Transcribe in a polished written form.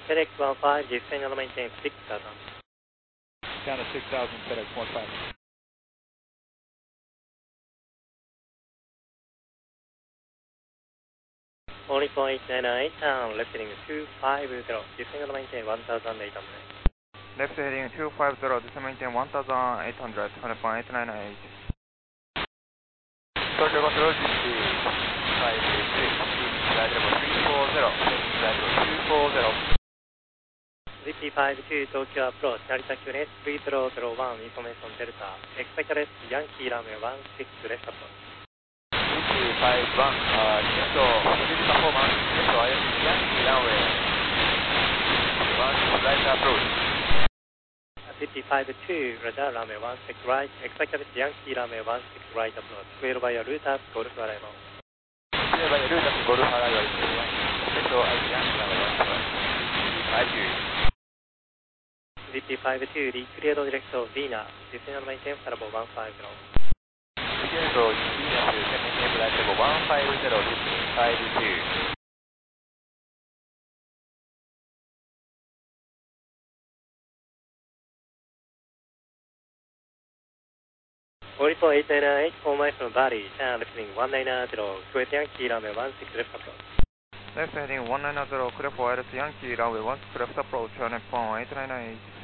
FedEx 15, descend on maintain 6000. Down to 6,000, FedEx 15. Only point 898, turn left heading 250, descend on maintain 1800. Left heading 250, descend maintain 1800, 100.898. Tokyo Control, GC 586, flight level 340, flight level 240. ZP52 Tokyo approach, Narita QNS 3001, information Delta, expected Yankee runway 16 left approach. ZP51, next mobility performance, next Yankee runway 16 right approach. ZP52 radar runway 16 right, expected Yankee runway 16 right approach, clear by a route up, Golf arrival. Clear by a route up, Golf arrival, next Yankee runway 16 right. ZP52 declared direct of Vina, descend on maintain level 150. Declared of Vina to maintain flight level 150, ZP52. Only point 898, 4 miles from Bali, turn left heading 1990, Kuwait Yankee runway 16 left approach. Left heading 190, clear for Iris Yankee runway 16 left approach, 100.898.